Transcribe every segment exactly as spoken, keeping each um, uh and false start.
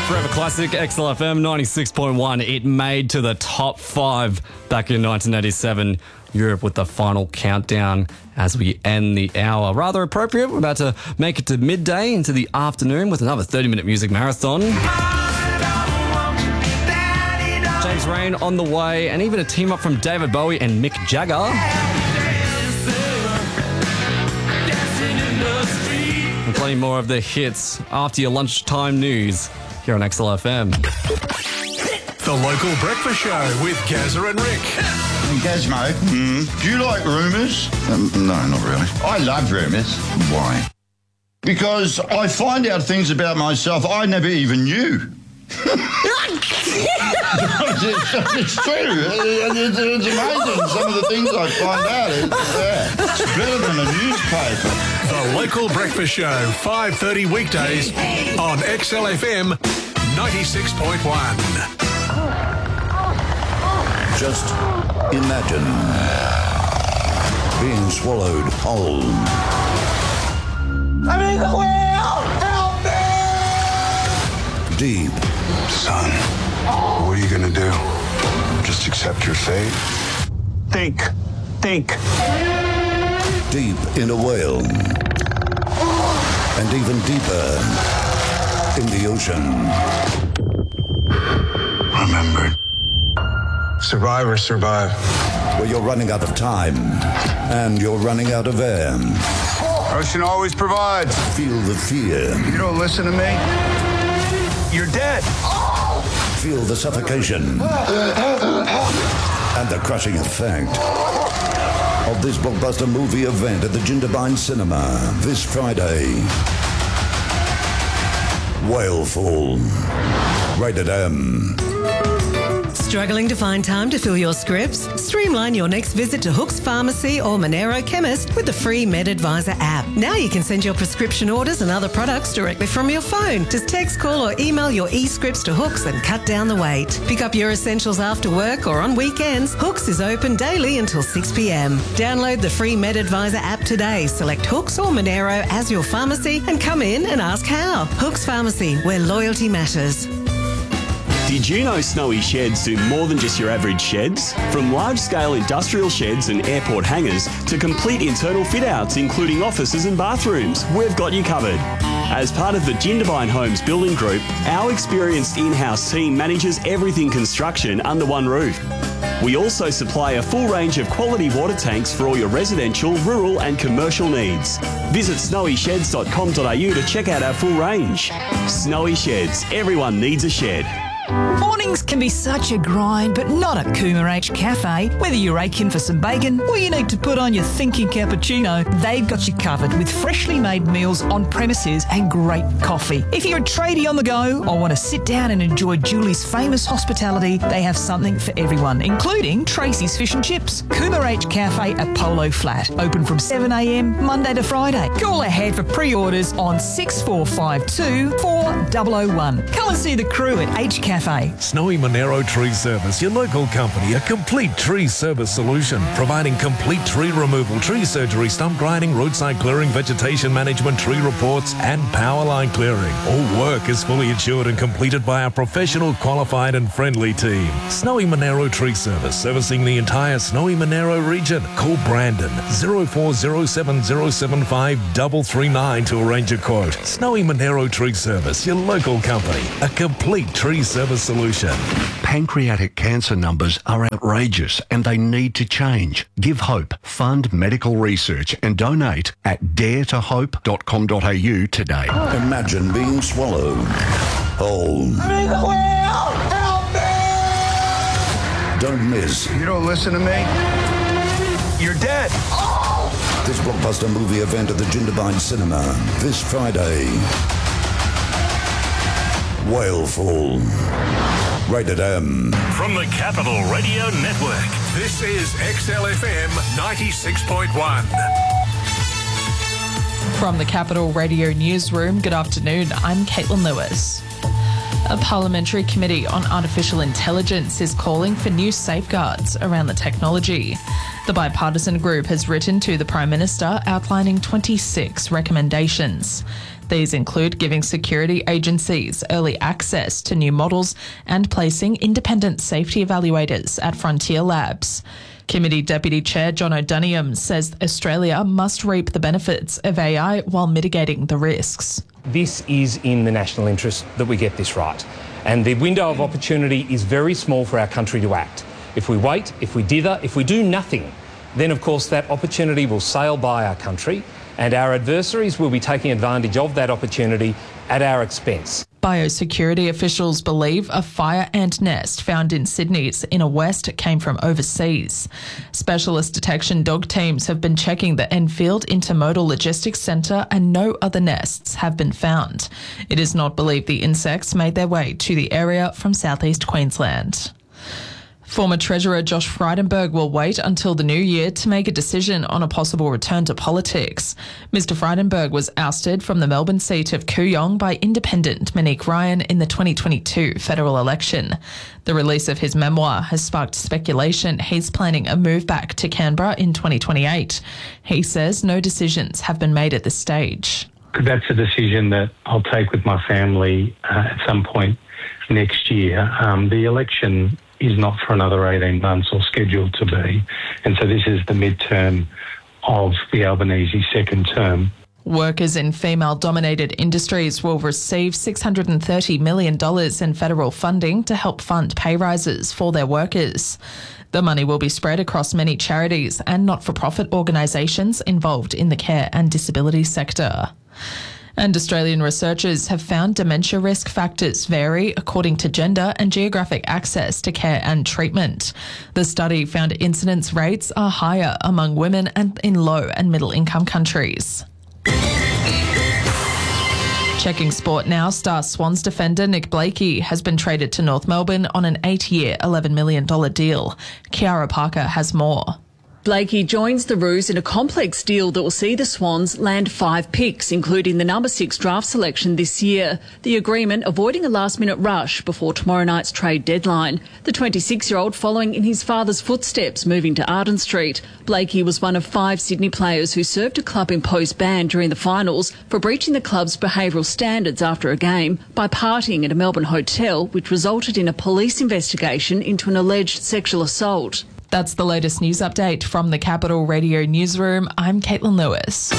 Forever classic, X L F M ninety-six point one. It made to the top five back in nineteen eighty-seven. Europe with the final countdown as we end the hour. Rather appropriate. We're about to make it to midday into the afternoon with another thirty-minute music marathon. James Rain on the way, and even a team up from David Bowie and Mick Jagger. And plenty more of the hits after your lunchtime news here on X L F M. The Local Breakfast Show with Gazza and Rick. Gazmo, mm, do you like rumours? Um, no, not really. I love rumours. Why? Because I find out things about myself I never even knew. it's, it's true. It's, it's amazing some of the things I find out. It's, yeah, it's better than a newspaper. The Local Breakfast Show, five thirty weekdays on X L F M ninety-six point one. Just imagine being swallowed whole. I'm in the wheel! Help me! Deep. Son, what are you gonna do? Just accept your fate? Think. Think. Deep in a whale. And even deeper in the ocean. Remember. Survivors survive. Where you're running out of time and you're running out of air. Ocean always provides. Feel the fear. You don't listen to me, you're dead. Feel the suffocation and the crushing effect of this blockbuster movie event at the Jindabyne Cinema this Friday. Whaleful. Rated M. Struggling to find time to fill your scripts? Streamline your next visit to Hooks Pharmacy or Monero Chemist with the free MedAdvisor app. Now you can send your prescription orders and other products directly from your phone. Just text, call or email your e-scripts to Hooks and cut down the wait. Pick up your essentials after work or on weekends. Hooks is open daily until six p.m. Download the free MedAdvisor app today. Select Hooks or Monero as your pharmacy and come in and ask how. Hooks Pharmacy, where loyalty matters. Did you know Snowy Sheds do more than just your average sheds? From large-scale industrial sheds and airport hangars to complete internal fit-outs including offices and bathrooms, we've got you covered. As part of the Jindabyne Homes Building Group, our experienced in-house team manages everything construction under one roof. We also supply a full range of quality water tanks for all your residential, rural and commercial needs. Visit snowy sheds dot com dot a u to check out our full range. Snowy Sheds, everyone needs a shed. Mornings can be such a grind, but not at Cooma H Cafe. Whether you're aching for some bacon or you need to put on your thinking cappuccino, they've got you covered with freshly made meals on premises and great coffee. If you're a tradie on the go or want to sit down and enjoy Julie's famous hospitality, they have something for everyone, including Tracy's Fish and Chips. Cooma H Cafe at Polo Flat, open from seven a.m. Monday to Friday. Call ahead for pre-orders on six four five two, four zero zero one. Come and see the crew at H Cafe. Snowy Monero Tree Service, your local company, a complete tree service solution, providing complete tree removal, tree surgery, stump grinding, roadside clearing, vegetation management, tree reports, and power line clearing. All work is fully insured and completed by our professional, qualified, and friendly team. Snowy Monero Tree Service, servicing the entire Snowy Monero region. Call Brandon zero four zero seven zero seven five three three nine to arrange a quote. Snowy Monero Tree Service, your local company, a complete tree service solution. Pancreatic cancer numbers are outrageous and they need to change. Give hope, fund medical research and donate at dare to hope dot com dot a u today. Imagine being swallowed whole. I'm in the wheel! Help me! Don't miss. You don't listen to me, you're dead. This blockbuster movie event at the Jindabyne Cinema this Friday. Whaleful. Rated M. From the Capital Radio Network, this is X L F M ninety-six point one. From the Capital Radio Newsroom, good afternoon, I'm Caitlin Lewis. A parliamentary committee on artificial intelligence is calling for new safeguards around the technology. The bipartisan group has written to the Prime Minister outlining twenty-six recommendations. These include giving security agencies early access to new models and placing independent safety evaluators at Frontier Labs. Committee Deputy Chair John O'Duniam says Australia must reap the benefits of A I while mitigating the risks. This is in the national interest that we get this right. And the window of opportunity is very small for our country to act. If we wait, if we dither, if we do nothing, then of course that opportunity will sail by our country and our adversaries will be taking advantage of that opportunity at our expense. Biosecurity officials believe a fire ant nest found in Sydney's Inner West came from overseas. Specialist detection dog teams have been checking the Enfield Intermodal Logistics Centre and no other nests have been found. It is not believed the insects made their way to the area from southeast Queensland. Former Treasurer Josh Frydenberg will wait until the new year to make a decision on a possible return to politics. Mister Frydenberg was ousted from the Melbourne seat of Kooyong by independent Monique Ryan in the twenty twenty-two federal election. The release of his memoir has sparked speculation he's planning a move back to Canberra in twenty twenty-eight. He says no decisions have been made at this stage. That's a decision that I'll take with my family uh, at some point next year. Um, the election is not for another eighteen months or scheduled to be. And so this is the midterm of the Albanese second term. Workers in female-dominated industries will receive six hundred thirty million dollars in federal funding to help fund pay rises for their workers. The money will be spread across many charities and not-for-profit organisations involved in the care and disability sector. And Australian researchers have found dementia risk factors vary according to gender and geographic access to care and treatment. The study found incidence rates are higher among women and in low and middle income countries. Checking sport now, star Swans defender Nick Blakey has been traded to North Melbourne on an eight-year, eleven million dollars deal. Kiara Parker has more. Blakey joins the Roos in a complex deal that will see the Swans land five picks, including the number six draft selection this year. The agreement avoiding a last-minute rush before tomorrow night's trade deadline. The twenty-six-year-old following in his father's footsteps, moving to Arden Street. Blakey was one of five Sydney players who served a club imposed ban during the finals for breaching the club's behavioural standards after a game by partying at a Melbourne hotel, which resulted in a police investigation into an alleged sexual assault. That's the latest news update from the Capital Radio Newsroom. I'm Caitlin Lewis.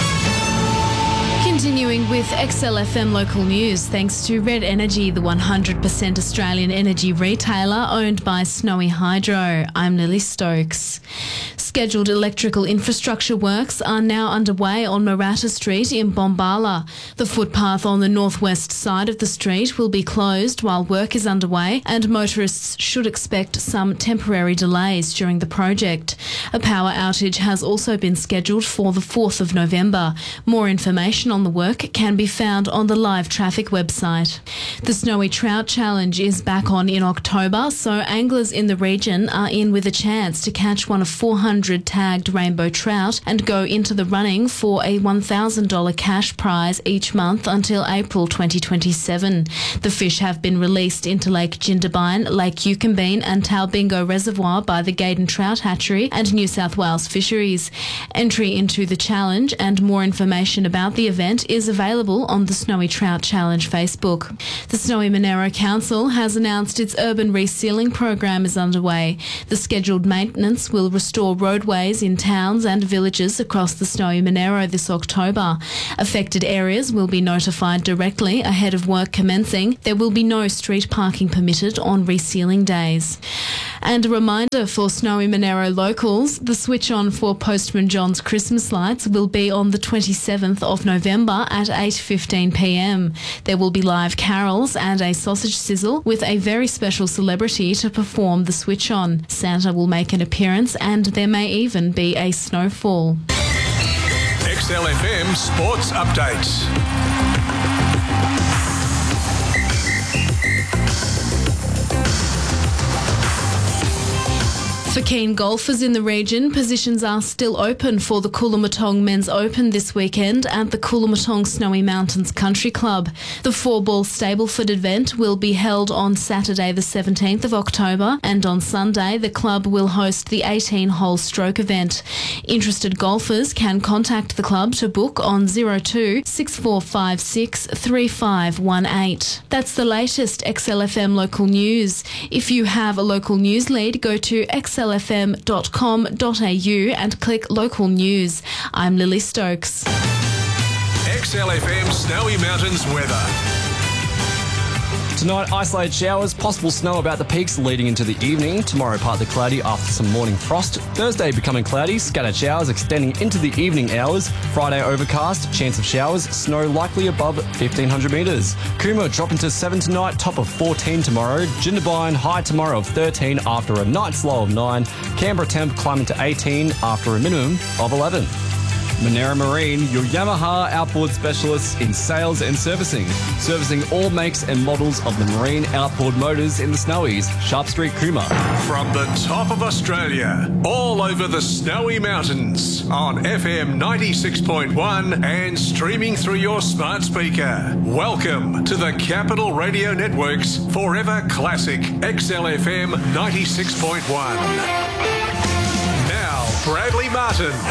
Continuing with X L F M local news, thanks to Red Energy, the one hundred percent Australian energy retailer owned by Snowy Hydro. I'm Lily Stokes. Scheduled electrical infrastructure works are now underway on Maratta Street in Bombala. The footpath on the northwest side of the street will be closed while work is underway, and motorists should expect some temporary delays during the project. A power outage has also been scheduled for the fourth of November. More information on the work can be found on the Live Traffic website. The Snowy Trout Challenge is back on in October, so anglers in the region are in with a chance to catch one of four hundred tagged rainbow trout and go into the running for a one thousand dollars cash prize each month until April twenty twenty-seven. The fish have been released into Lake Jindabyne, Lake Yucambine and Talbingo Reservoir by the Gaydon Trout Hatchery and New South Wales Fisheries. Entry into the challenge and more information about the event is available on the Snowy Trout Challenge Facebook. The Snowy Monaro Council has announced its urban resealing program is underway. The scheduled maintenance will restore roadways in towns and villages across the Snowy Monaro this October. Affected areas will be notified directly ahead of work commencing. There will be no street parking permitted on resealing days. And a reminder for Snowy Monaro locals, the switch on for Postman John's Christmas lights will be on the twenty-seventh of November at eight fifteen p m. There will be live carols and a sausage sizzle with a very special celebrity to perform the switch on. Santa will make an appearance and there may even be a snowfall. X L F M Sports Updates. For keen golfers in the region, positions are still open for the Coolamatong Men's Open this weekend at the Coolamatong Snowy Mountains Country Club. The four-ball Stableford event will be held on Saturday the seventeenth of October, and on Sunday the club will host the eighteen-hole stroke event. Interested golfers can contact the club to book on zero two six four five six three five one eight. That's the latest X L F M local news. If you have a local news lead, go to x l f m dot com dot a u and click local news. I'm Lily Stokes. X L F M Snowy Mountains weather. Tonight, isolated showers, possible snow about the peaks leading into the evening. Tomorrow, partly cloudy after some morning frost. Thursday, becoming cloudy, scattered showers extending into the evening hours. Friday, overcast, chance of showers, snow likely above fifteen hundred metres. Cooma dropping to seven tonight, top of fourteen tomorrow. Jindabyne, high tomorrow of thirteen after a night's low of nine. Canberra temp climbing to eighteen after a minimum of eleven. Monera Marine, your Yamaha outboard specialists in sales and servicing. Servicing all makes and models of the marine outboard motors in the Snowies. Sharp Street, Cooma. From the top of Australia, all over the Snowy Mountains, on F M ninety-six point one and streaming through your smart speaker. Welcome to the Capital Radio Network's Forever Classic X L F M ninety-six point one. Now, Bradley Martin